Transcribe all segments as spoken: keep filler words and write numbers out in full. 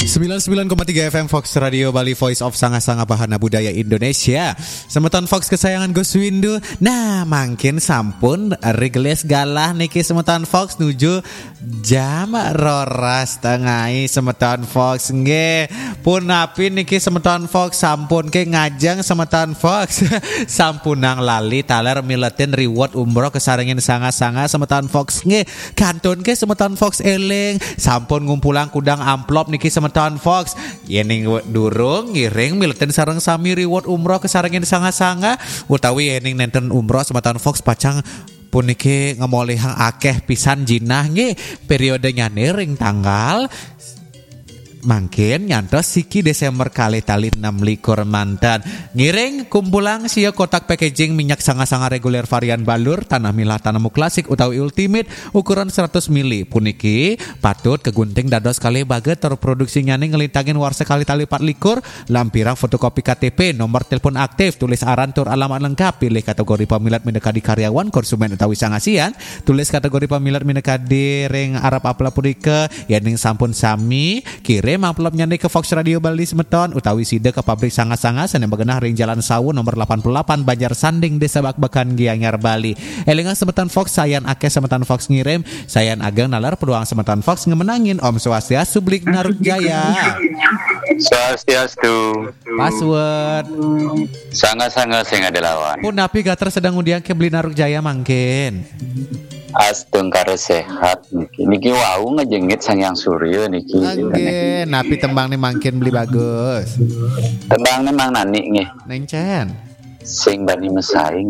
sembilan puluh sembilan koma tiga F M Fox Radio Bali, Voice of Sanga-Sanga Bahana Budaya Indonesia. Semeton Fox kesayangan Gus Windu. Nah, makin sampun Rigles galah niki semeton Fox nuju jam roras tengai semeton Fox nggih. Punapi niki semeton Fox sampun ke ngajeng semeton Fox. Sampunang lali taler miletin reward umroh kesarengin sanga-sanga semeton Fox nggih. Kantun ke semeton Fox eling sampun ngumpulang kudang amplop niki semeton Fox yening durung ngiring miletin sareng sami reward umroh kesarengin sanga-sanga utawi yening nenten umroh semeton Fox pacang puniki ngemolehang akeh pisan jinah nggih periodenya niring tanggal mangkin nyantos siki Desember kali tali enam likur mantan ngiring kumpulang sia kotak packaging minyak sanga-sanga reguler varian balur tanah milah tanamu klasik utawi ultimate ukuran seratus mililiter puniki patut kegunting dados kali baget terproduksi nyani ngelintangin warsa kali tali empat likur lampirang fotokopi K T P nomor telepon aktif tulis aran tur alamat lengkap pilih kategori pamilat minekadi karyawan konsumen utawi sangasian tulis kategori pamilat minekadi ring Arab apela purike yening sampun sami kirim amplop nyandi ke Fox Radio Bali semeton utawi side ke pabrik sanga-sanga sana begenah ring Jalan Sawu nomor delapan puluh delapan Banjar Sanding Desa Bakbakan Gianyar Bali. Elingan semeton Fox sayan akeh semeton Fox ngirim sayan ageng nalar peluang semeton Fox ngemenangin Om Swastiastu Blik Narujaya. Swastiastu. Password Sanga-sanga sing ada lawan. Punapi gater sedang undian ke Bli Narujaya mangkin. Astung karo sehat niki. Niki wau ngejengit Sangyang Surya niki. Oke, napi tembang nih mangkin beli bagus. Tembang memang nani nggih. Nengcen. Sing bani mesaing.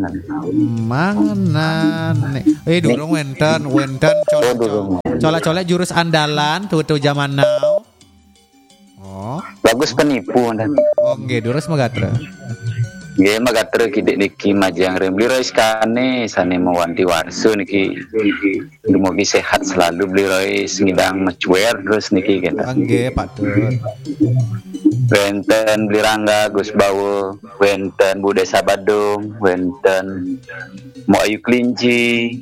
Mana nih? Eh durung wenten, wenten colek-colek jurus andalan tuh tuh zaman now. Oh. Bagus penipu dan. Oh, nggih durus magatra. Nggih magatre kidik niki majang rem beli rois kane sane mewanti warsu niki mugi sehat selalu beli rois ngidang mecuer terus niki kita. Nggih patut. Wenten beli Rangga Gus Bawo, wenten Bude Sabadung, wenten Mo Ayu Klinci,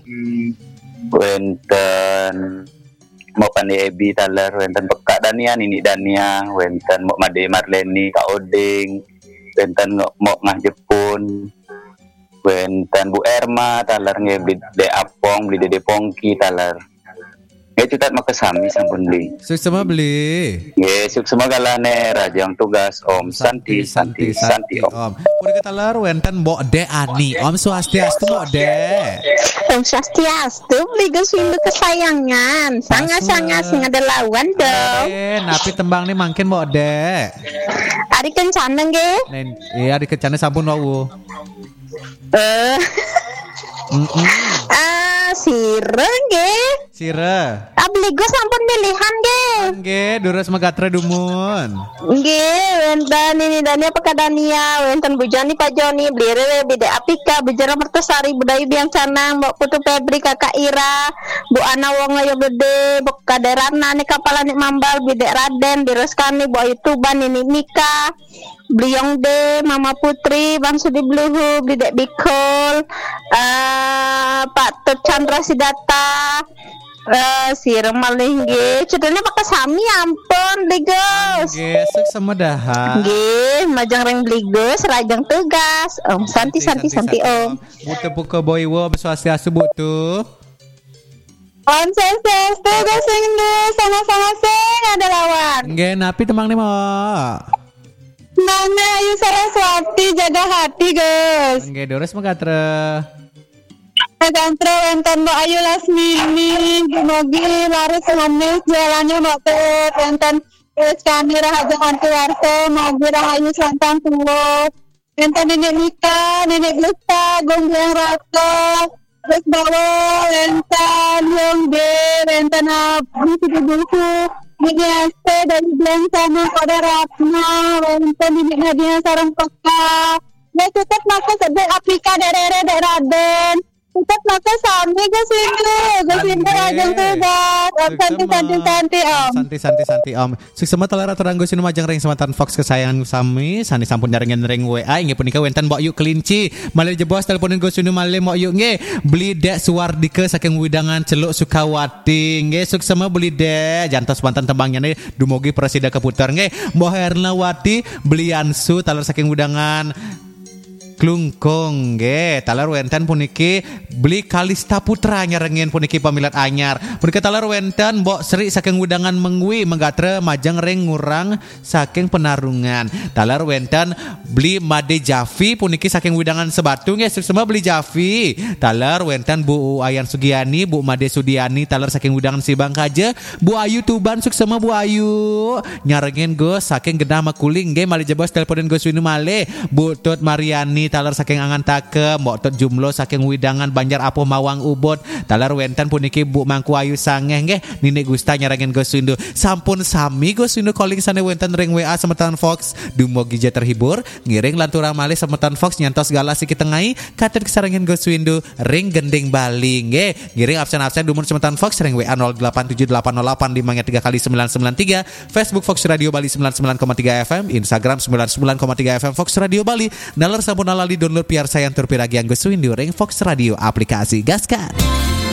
wenten Mo Pandi Ebi taler, wenten Pekak Dania Nini Dania, wenten Mo Made Marleni Kak Oding, wenten Mo Ngah Jepun, wenten Bu Erma taler nge beli De Apong, beli Dede Pongki taler. Nge cutat make sami sampun beli. Suksema beli. Nge suksema galane rajang tugas Om Santi Santi Santi Om. Om. Puri katalar wenten Mbok De Ani. Om Swastiastu Mbok De. Om Swastiastu beli Gus Windu kesayangan. Sangat-sangat sing ada lawan dong. Eh, napi tembang nih mangkin Mbok De. Ari kencana nggih. Nen, iya ari kencana sampun wau. Eh. Heeh. Ah, sire nggih. Sire. Abli Gus sampun pilihan nggih. Nggih, durus megatre dumun. Nggih, wenten ini Dania Pekadania, wenten Bu Jani Pak Joni, beli Rewe Bide Apika, Bejara Mertosari, Budaya Biang Canang, Mbok Putu Febri, Kakak Ira, Bu Ana Wong Ayo Gede, Bu Kaderana, Nih Kapalan Nih Mambal, Bide Raden, Diroskani, Bu Ayu Tuban, Nini Mika, Bliong De, Mama Putri, Bang Sudi Bluhu, Bide Bikol, uh, Pak Tut Chandra Sidata, Uh, sirem malih nggih. Cedene pakai sami ampun Bligos. Nggih, suksema dahan. Nggih, majang reng Bligos, rajang tugas. Om Santi Santi Santi Om. Butuh buka boywo Swastiastu butuh. Om Swastiastu Gus Windu sama-sama sing ada lawan. Nggih, napi temang nih mau. Nana Ayu Saraswati jaga hati Gus. Nggih, durus megatre. Gantre wenten Mbak Ayu Lasmini, Mogi Laris Manis, jalannya Mbak Pet, wenten Wes Kami Rahaja Antiwarto, Mogi Rahayu Santang Tuwo, wenten Nenek Nika, Nenek Blesta, Gongjang Rato, Wes Bawo, wenten Yung De, wenten Abu Sidu Buku, Nini Aste, dari Bilang Sama Koda Ratna, wenten Nini Nadia Sarang Peka, Wes Tutup Maka Sedek Apika Derere Deraden, Kita pakai sampai ke sini, ke sini aja sudah. Santi santi santi om. Santi santi santi om. Suksema telara teranggo sinu majang ring sematan Fox kesayangan sami. Sani sampun nyarengen ring W A inge punika wenten mbok yuk kelinci. Malih jebos teleponin go sinu malih mbok yuk nge. Beli dek Suwardike saking widangan Celuk Sukawati. Nge suksema beli dek jantos mantan tembangnya nih dumugi presida keputar nge. Mbok Hernawati beli ansu talar saking widangan Klungkong ge talar wenten puniki beli Kalista Putra nyarengin puniki pamilat anyar puniki talar wenten mbok Sri saking widangan mengwi menggatre majang ring ngurang saking penarungan talar wenten beli Made Javi puniki saking widangan Sebatu nge semua beli Javi talar wenten Bu Ayan Sugiani Bu Made Sudiani talar saking widangan Sibang Kaje Bu Ayu Tuban suksema Bu Ayu nyarengin go saking Genah Makuling ge mali jebos teleponin go suinu male Bu Tut Mariani talar saking Angan Take mbok Tut Jumlo saking widangan Banjar Apuh Mawang Ubud talar wenten puniki Bu Mangku Ayu Sangeh nggih Nini Gusta nyarengin go sundu sampun sami go sundu calling sane wenten ring W A semetan Fox dumugi je terhibur ngiring lantura malih semetan Fox nyantos galasi kitengai katet kesarengin go sundu ring gending Bali nggih ngiring absen-absen dumun semetan Fox ring W A nol delapan tujuh delapan nol delapan lima tiga kali sembilan sembilan tiga Facebook Fox Radio Bali sembilan puluh sembilan koma tiga F M Instagram sembilan puluh sembilan koma tiga F M Fox Radio Bali nalar sampun lali download piar sayan tur piragi anggo suwindu ring Fox Radio aplikasi gaskan.